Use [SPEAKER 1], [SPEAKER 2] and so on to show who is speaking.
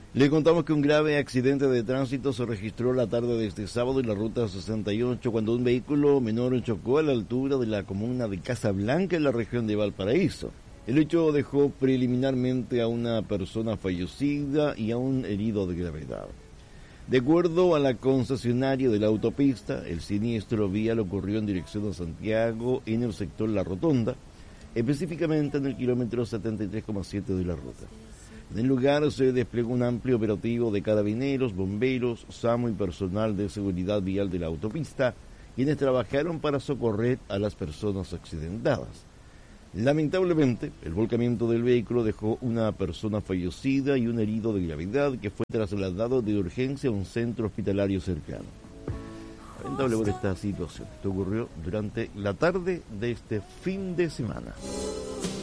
[SPEAKER 1] Le contamos que un grave accidente de tránsito se registró la tarde de este sábado en la ruta 68 cuando un vehículo menor chocó a la altura de la comuna de Casablanca en la región de Valparaíso. El hecho dejó preliminarmente a una persona fallecida y a un herido de gravedad. De acuerdo a la concesionaria de la autopista, el siniestro vial ocurrió en dirección a Santiago en el sector La Rotonda, específicamente en el kilómetro 73,7 de la ruta. En el lugar se desplegó un amplio operativo de carabineros, bomberos, SAMU y personal de seguridad vial de la autopista, quienes trabajaron para socorrer a las personas accidentadas. Lamentablemente, el volcamiento del vehículo dejó una persona fallecida y un herido de gravedad que fue trasladado de urgencia a un centro hospitalario cercano. Lamentable por esta situación. Esto ocurrió durante la tarde de este fin de semana.